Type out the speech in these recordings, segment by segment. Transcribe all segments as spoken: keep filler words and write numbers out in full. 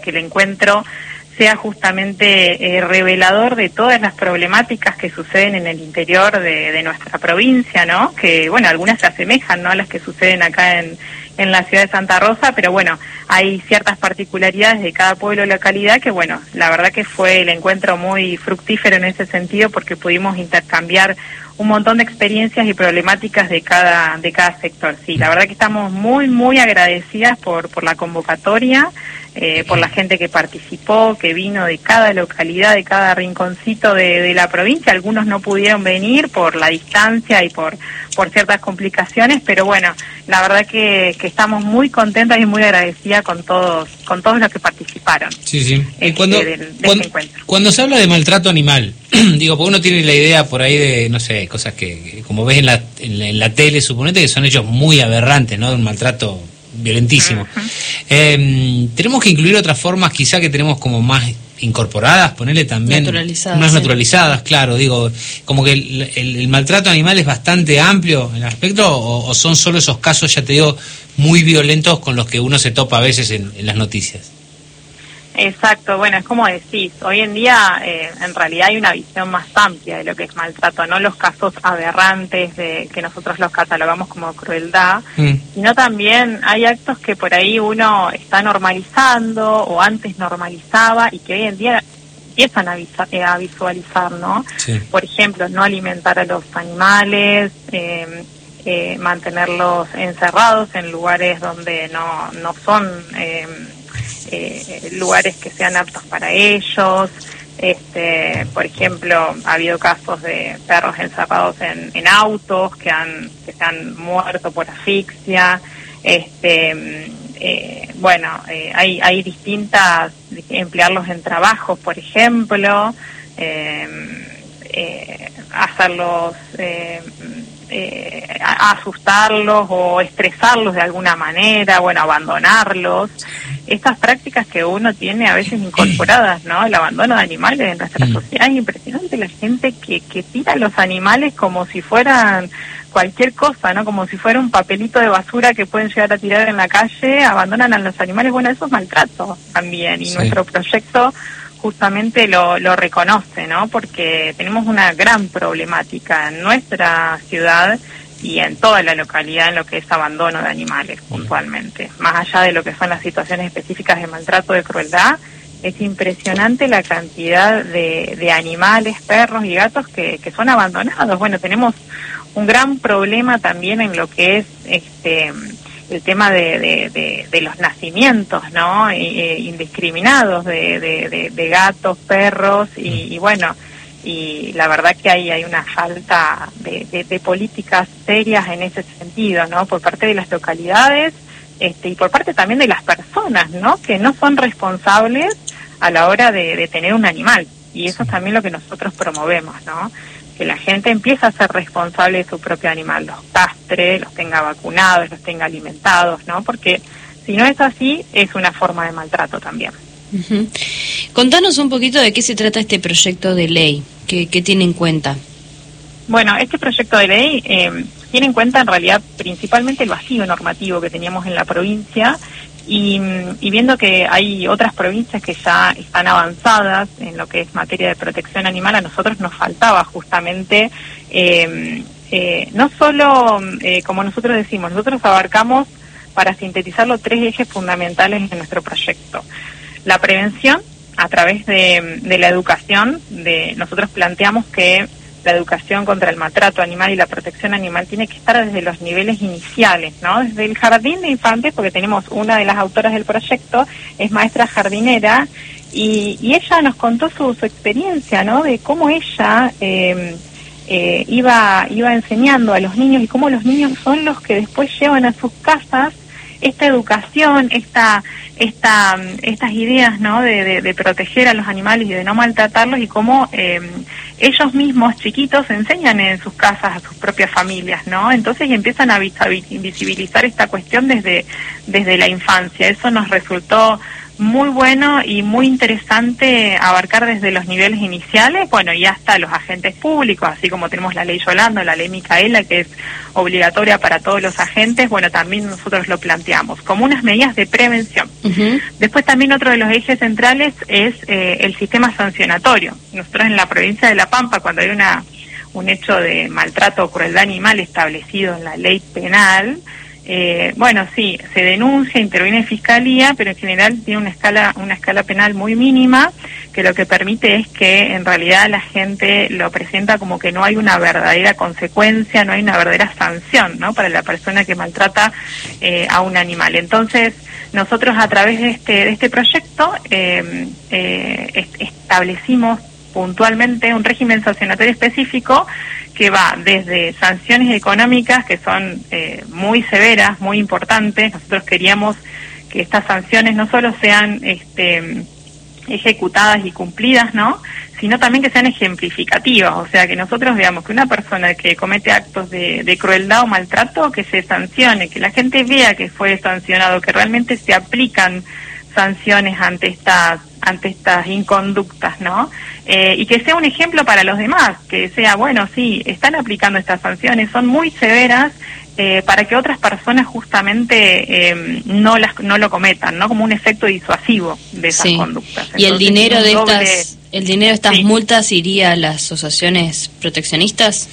que el encuentro sea justamente eh, revelador de todas las problemáticas que suceden en el interior de, de nuestra provincia, ¿no? Que, bueno, algunas se asemejan, ¿no?, a las que suceden acá en, en la ciudad de Santa Rosa, pero bueno, hay ciertas particularidades de cada pueblo o localidad que, bueno, la verdad que fue el encuentro muy fructífero en ese sentido porque pudimos intercambiar un montón de experiencias y problemáticas de cada de cada sector. Sí, la verdad que estamos muy, muy agradecidas por, por la convocatoria, eh, por la gente que participó, que vino de cada localidad, de cada rinconcito de, de la provincia. Algunos no pudieron venir por la distancia y por, por ciertas complicaciones, pero bueno, la verdad que, que estamos muy contentas y muy agradecidas con todos con todos los que participaron. Sí, sí. Este, cuando, del, de cuando, este encuentro. Cuando se habla de maltrato animal, digo, porque uno tiene la idea por ahí de, no sé, cosas que, que como ves en la, en la, en la tele, suponete que son hechos muy aberrantes, ¿no? De un maltrato violentísimo. Uh-huh. Eh, tenemos que incluir otras formas, quizá que tenemos como más incorporadas, ponerle también naturalizadas, más sí. naturalizadas, claro, digo, como que el, el, el maltrato animal es bastante amplio en el aspecto, o, o son solo esos casos, ya te digo, muy violentos con los que uno se topa a veces en, en las noticias. Exacto, bueno, es como decís, hoy en día eh, en realidad hay una visión más amplia de lo que es maltrato, no los casos aberrantes de que nosotros los catalogamos como crueldad, mm. sino también hay actos que por ahí uno está normalizando o antes normalizaba y que hoy en día empiezan a, visa, eh, a visualizar, ¿no? Sí. Por ejemplo, no alimentar a los animales, eh, eh, mantenerlos encerrados en lugares donde no, no son... Eh, Eh, lugares que sean aptos para ellos. Este, por ejemplo, ha habido casos de perros encerrados en, en autos que han que se han muerto por asfixia. Este, eh, bueno, eh, hay hay distintas, emplearlos en trabajos, por ejemplo, eh, eh, hacerlos eh, eh, asustarlos o estresarlos de alguna manera, bueno, abandonarlos. Estas prácticas que uno tiene a veces incorporadas, ¿no? El abandono de animales en nuestra mm. sociedad es impresionante, la gente que, que tira a los animales como si fueran cualquier cosa, ¿no? Como si fuera un papelito de basura que pueden llegar a tirar en la calle, abandonan a los animales. Bueno, eso es maltrato también, y sí. Nuestro proyecto justamente lo, lo reconoce, ¿no? Porque tenemos una gran problemática en nuestra ciudad y en toda la localidad en lo que es abandono de animales puntualmente. Más allá de lo que son las situaciones específicas de maltrato, de crueldad, es impresionante la cantidad de, de animales, perros y gatos que, que son abandonados. Bueno, tenemos un gran problema también en lo que es este el tema de, de, de, de los nacimientos, ¿no? E, indiscriminados de, de, de, de gatos, perros y, y bueno, y la verdad que hay hay una falta de, de, de políticas serias en ese sentido, ¿no? Por parte de las localidades este, y por parte también de las personas, ¿no? Que no son responsables a la hora de, de tener un animal, y eso es también lo que nosotros promovemos, ¿no? Que la gente empiece a ser responsable de su propio animal, los castre, los tenga vacunados, los tenga alimentados, ¿no? Porque si no es así, es una forma de maltrato también. Uh-huh. Contanos un poquito de qué se trata este proyecto de ley, que, que tiene en cuenta. Bueno, este proyecto de ley eh, tiene en cuenta en realidad principalmente el vacío normativo que teníamos en la provincia, y, y viendo que hay otras provincias que ya están avanzadas en lo que es materia de protección animal, a nosotros nos faltaba justamente, eh, eh, no solo, eh, como nosotros decimos, nosotros abarcamos, para sintetizarlo, tres ejes fundamentales en nuestro proyecto. La prevención, a través de, de la educación, de nosotros planteamos que la educación contra el maltrato animal y la protección animal tiene que estar desde los niveles iniciales, ¿no? Desde el jardín de infantes, porque tenemos una de las autoras del proyecto, es maestra jardinera, y, y ella nos contó su, su experiencia, ¿no? De cómo ella eh, eh, iba, iba enseñando a los niños y cómo los niños son los que después llevan a sus casas esta educación, esta, esta, estas ideas, ¿no? De, de, de proteger a los animales y de no maltratarlos, y cómo eh, ellos mismos, chiquitos, enseñan en sus casas a sus propias familias, ¿no? Entonces empiezan a visibilizar esta cuestión desde, desde la infancia. Eso nos resultó muy bueno y muy interesante abarcar desde los niveles iniciales, bueno, y hasta los agentes públicos, así como tenemos la ley Yolanda, la ley Micaela, que es obligatoria para todos los agentes, bueno, también nosotros lo planteamos como unas medidas de prevención. Uh-huh. Después también otro de los ejes centrales es eh, el sistema sancionatorio. Nosotros en la provincia de La Pampa, cuando hay una un hecho de maltrato o crueldad animal establecido en la ley penal, Eh, bueno, sí, se denuncia, interviene Fiscalía, pero en general tiene una escala una escala penal muy mínima, que lo que permite es que en realidad la gente lo presenta como que no hay una verdadera consecuencia, no hay una verdadera sanción, ¿no?, para la persona que maltrata eh, a un animal. Entonces, nosotros a través de este de este proyecto eh, eh, est- establecimos puntualmente un régimen sancionatorio específico que va desde sanciones económicas, que son eh, muy severas, muy importantes. Nosotros queríamos que estas sanciones no solo sean este, ejecutadas y cumplidas, ¿no?, sino también que sean ejemplificativas, o sea, que nosotros veamos que una persona que comete actos de, de crueldad o maltrato, que se sancione, que la gente vea que fue sancionado, que realmente se aplican sanciones ante estas ante estas inconductas, ¿no? Eh, y que sea un ejemplo para los demás, que sea, bueno, sí, están aplicando estas sanciones, son muy severas, eh, para que otras personas justamente eh, no las no lo cometan, ¿no? Como un efecto disuasivo de esas sí. conductas. Entonces, y el dinero de doble... estas el dinero de estas sí. multas iría a las asociaciones proteccionistas.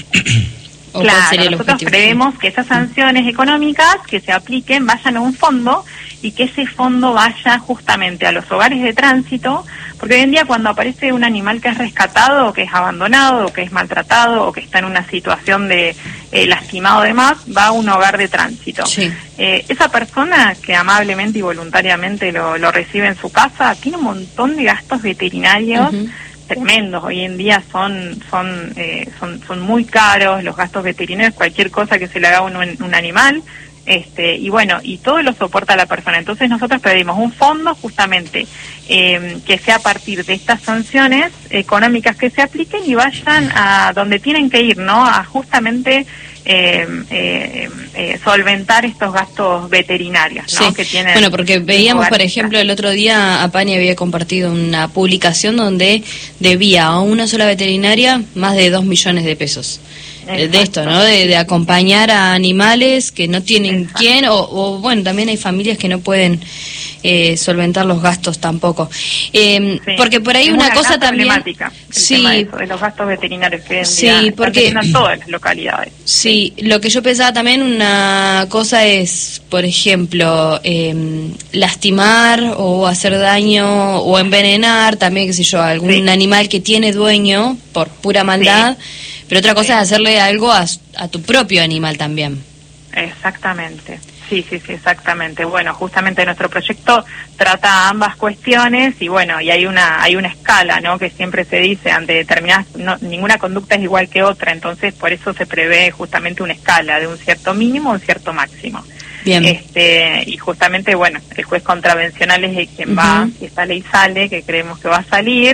¿O claro, nosotros creemos que esas sanciones económicas que se apliquen vayan a un fondo y que ese fondo vaya justamente a los hogares de tránsito, porque hoy en día cuando aparece un animal que es rescatado, o que es abandonado, o que es maltratado, o que está en una situación de eh, lastimado demás, va a un hogar de tránsito. Sí. Eh, esa persona que amablemente y voluntariamente lo, lo recibe en su casa, tiene un montón de gastos veterinarios, uh-huh. tremendos. Hoy en día son son eh, son son muy caros los gastos veterinarios, cualquier cosa que se le haga a un, un animal, este y bueno, y todo lo soporta la persona. Entonces nosotros pedimos un fondo justamente eh, que sea a partir de estas sanciones económicas que se apliquen y vayan a donde tienen que ir, ¿no? A justamente Eh, eh, eh, solventar estos gastos veterinarios, ¿no? Sí. Que tienen. Bueno, porque veíamos, por ejemplo, el otro día Apani había compartido una publicación donde debía a una sola veterinaria más de dos millones de pesos. Exacto. De esto, ¿no? De, de acompañar a animales que no tienen Exacto. quién, o, o bueno, también hay familias que no pueden eh, solventar los gastos tampoco. Eh, sí. Porque por ahí es una, una cosa también... problemática, el sí. tema de, eso, de los gastos veterinarios que sí, día porque en todas las localidades. Sí, lo que yo pensaba también, una cosa es, por ejemplo, eh, lastimar o hacer daño o envenenar, también, qué sé yo, algún sí. animal que tiene dueño por pura maldad, sí. pero otra cosa sí. es hacerle algo a, a tu propio animal también. Exactamente. Sí, sí, sí, exactamente. Bueno, justamente nuestro proyecto trata ambas cuestiones y bueno, y hay una hay una escala, ¿no? Que siempre se dice ante determinadas, no, ninguna conducta es igual que otra, entonces por eso se prevé justamente una escala de un cierto mínimo a un cierto máximo. Bien. Este y justamente bueno, el juez contravencional es el quien uh-huh. va, si esta ley sale, que creemos que va a salir.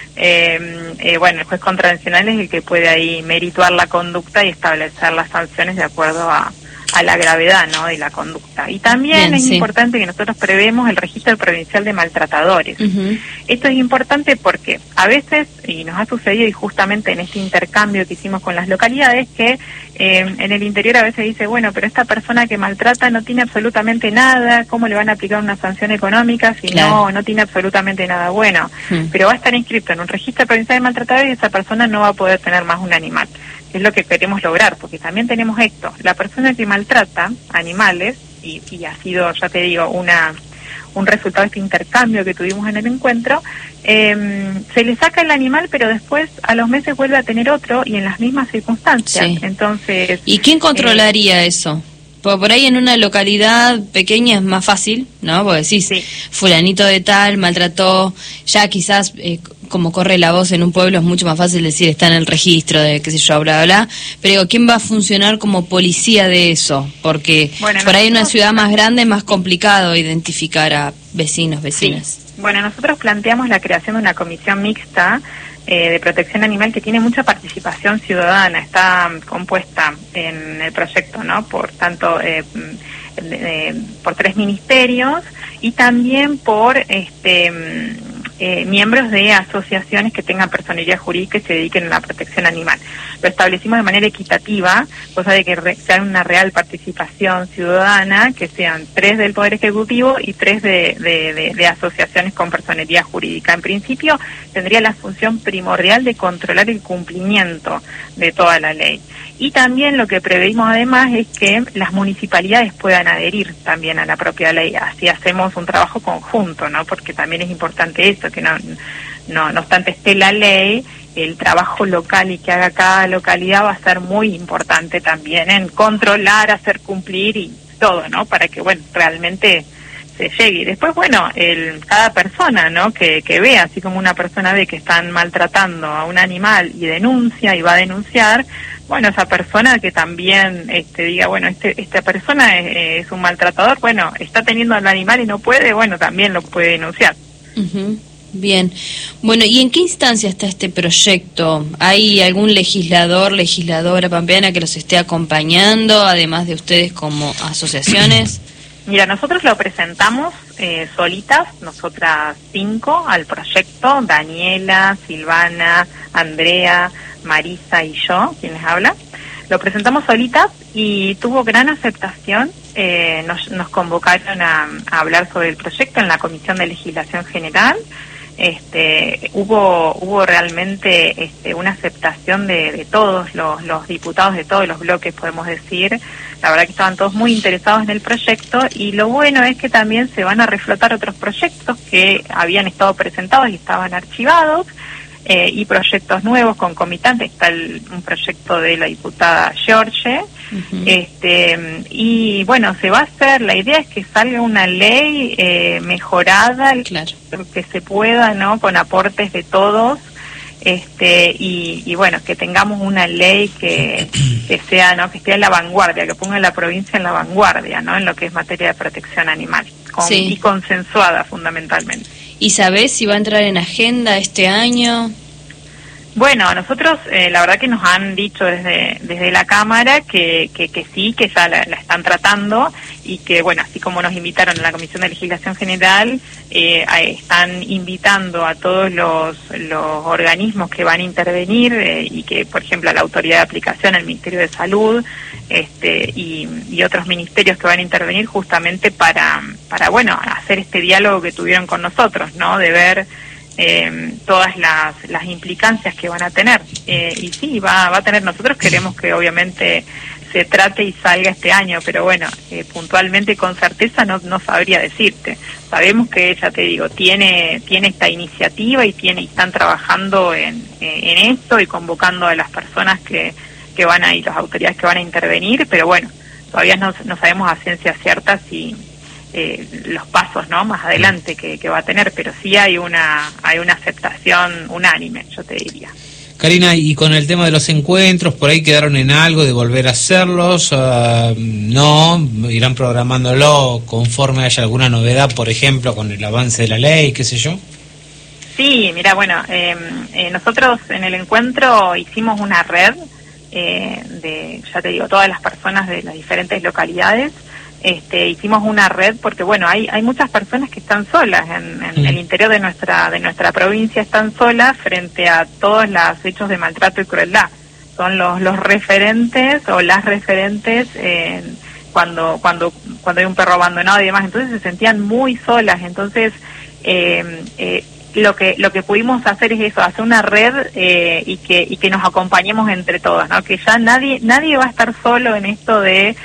Eh, eh, bueno, el juez contravencional es el que puede ahí merituar la conducta y establecer las sanciones de acuerdo a a la gravedad, ¿no?, de la conducta. Y también Bien, es sí. importante que nosotros prevemos el registro provincial de maltratadores. Uh-huh. Esto es importante porque a veces, y nos ha sucedido y justamente en este intercambio que hicimos con las localidades, que eh, en el interior a veces dice, bueno, pero esta persona que maltrata no tiene absolutamente nada, ¿cómo le van a aplicar una sanción económica si claro. no no tiene absolutamente nada? Bueno, uh-huh. pero va a estar inscrito en un registro provincial de maltratadores y esa persona no va a poder tener más un animal. Es lo que queremos lograr, porque también tenemos esto, la persona que maltrata animales, y, y ha sido, ya te digo, una un resultado de este intercambio que tuvimos en el encuentro, eh, se le saca el animal, pero después a los meses vuelve a tener otro y en las mismas circunstancias. Sí. Entonces, ¿y quién controlaría eh, eso? Porque por ahí en una localidad pequeña es más fácil, ¿no? Porque decís, sí. fulanito de tal maltrató, ya quizás eh, como corre la voz en un pueblo es mucho más fácil decir está en el registro de qué sé yo, bla, bla, pero digo, ¿quién va a funcionar como policía de eso? Porque bueno, por ahí en una ciudad más grande es más complicado identificar a vecinos, vecinas. Sí. Bueno, nosotros planteamos la creación de una comisión mixta Eh, de protección animal que tiene mucha participación ciudadana, está um, compuesta en el proyecto, ¿no? Por tanto, eh, eh, por tres ministerios y también por este eh, miembros de asociaciones que tengan personería jurídica y se dediquen a la protección animal. Lo establecimos de manera equitativa, cosa de que re, sea una real participación ciudadana, que sean tres del Poder Ejecutivo y tres de, de, de, de asociaciones con personería jurídica. En principio tendría la función primordial de controlar el cumplimiento de toda la ley. Y también lo que preveímos además es que las municipalidades puedan adherir también a la propia ley. Así hacemos un trabajo conjunto, ¿no? Porque también es importante eso, que no, no, no obstante esté la ley, el trabajo local y que haga cada localidad va a ser muy importante también en controlar, hacer cumplir y todo, ¿no? Para que, bueno, realmente se llegue. Y después, bueno, el, cada persona, ¿no? Que, que ve, así como una persona ve que están maltratando a un animal y denuncia y va a denunciar, bueno, esa persona que también este, diga, bueno, este, esta persona es, es un maltratador, bueno, está teniendo al animal y no puede, bueno, también lo puede denunciar. Uh-huh. Bien. Bueno, ¿y en qué instancia está este proyecto? ¿Hay algún legislador, legisladora pampeana que los esté acompañando, además de ustedes como asociaciones? Mira, nosotros lo presentamos eh, solitas, nosotras cinco, al proyecto, Daniela, Silvana, Andrea, Marisa y yo, quien les habla. Lo presentamos solitas y tuvo gran aceptación. Eh, nos, nos convocaron a, a hablar sobre el proyecto en la Comisión de Legislación General. Este, hubo hubo realmente este, una aceptación de, de todos los, los diputados de todos los bloques, podemos decir. La verdad que estaban todos muy interesados en el proyecto y lo bueno es que también se van a reflotar otros proyectos que habían estado presentados y estaban archivados. Eh, y proyectos nuevos concomitantes. Está el, un proyecto de la diputada George, uh-huh. este y bueno, se va a hacer, la idea es que salga una ley eh, mejorada, claro, que se pueda, ¿no? Con aportes de todos, este y, y bueno, que tengamos una ley que, que sea, ¿no? Que esté en la vanguardia, que ponga a la provincia en la vanguardia, ¿no? En lo que es materia de protección animal, con, sí. y consensuada fundamentalmente. ¿Y sabés si va a entrar en agenda este año? Bueno, nosotros eh, la verdad que nos han dicho desde desde la Cámara que, que, que sí, que ya la, la están tratando y que, bueno, así como nos invitaron a la Comisión de Legislación General, eh, a, están invitando a todos los, los organismos que van a intervenir eh, y que, por ejemplo, a la Autoridad de Aplicación, el Ministerio de Salud este y, y otros ministerios que van a intervenir justamente para, para, bueno, hacer este diálogo que tuvieron con nosotros, ¿no? De ver Eh, todas las, las implicancias que van a tener eh, y sí, va, va a tener, nosotros queremos que obviamente se trate y salga este año, pero bueno, eh, puntualmente con certeza no, no sabría decirte. Sabemos que, ya te digo, tiene tiene esta iniciativa y tiene y están trabajando en, en esto y convocando a las personas que, que van a ir, las autoridades que van a intervenir, pero bueno, todavía no, no sabemos a ciencia cierta si Eh, los pasos, ¿no? Más adelante que, que va a tener, pero sí hay una hay una aceptación unánime, yo te diría. Karina, y con el tema de los encuentros, ¿por ahí quedaron en algo de volver a hacerlos? Uh, ¿No? ¿Irán programándolo conforme haya alguna novedad, por ejemplo, con el avance de la ley, qué sé yo? Sí, mira, bueno, eh, eh, nosotros en el encuentro hicimos una red eh, de, ya te digo, todas las personas de las diferentes localidades. Este, hicimos una red porque bueno, hay hay muchas personas que están solas en, en mm. el interior de nuestra de nuestra provincia, están solas frente a todos los hechos de maltrato y crueldad. Son los los referentes o las referentes eh, cuando cuando cuando hay un perro abandonado y demás, entonces se sentían muy solas. Entonces eh, eh, lo que lo que pudimos hacer es eso, hacer una red eh, y que y que nos acompañemos entre todos, ¿no? Que ya nadie nadie va a estar solo en esto de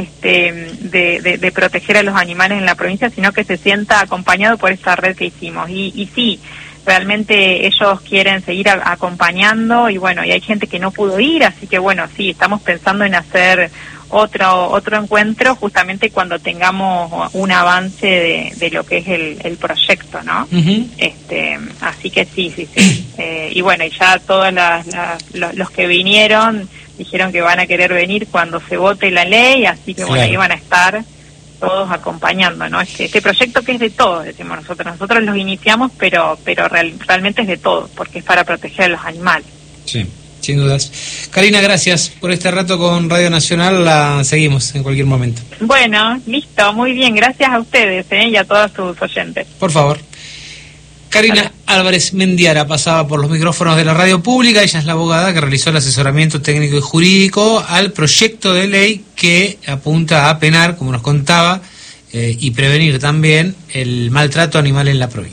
este de, de, de proteger a los animales en la provincia, sino que se sienta acompañado por esta red que hicimos. Y, y sí, realmente ellos quieren seguir a, acompañando y bueno, y hay gente que no pudo ir, así que bueno, sí, estamos pensando en hacer otro otro encuentro justamente cuando tengamos un avance de, de lo que es el, el proyecto, ¿no? Uh-huh. Este, así que sí, sí, sí. Eh, y bueno, y ya todos las, las, los, los que vinieron dijeron que van a querer venir cuando se vote la ley, así que bueno, ahí van a estar todos acompañando, ¿no? Este, este proyecto que es de todos, decimos nosotros. Nosotros los iniciamos, pero pero real, realmente es de todos, porque es para proteger a los animales. Sí. Sin dudas. Karina, gracias por este rato con Radio Nacional. La seguimos en cualquier momento. Bueno, listo, muy bien. Gracias a ustedes ¿eh? y a todos sus oyentes. Por favor. Karina Hola. Álvarez Mendiara pasaba por los micrófonos de la radio pública. Ella es la abogada que realizó el asesoramiento técnico y jurídico al proyecto de ley que apunta a penar, como nos contaba, eh, y prevenir también el maltrato animal en la provincia.